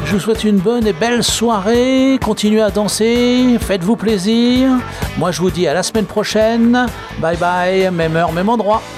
Je vous souhaite une bonne et belle soirée. Continuez à danser, faites-vous plaisir. Moi, je vous dis à la semaine prochaine. Bye bye, même heure, même endroit.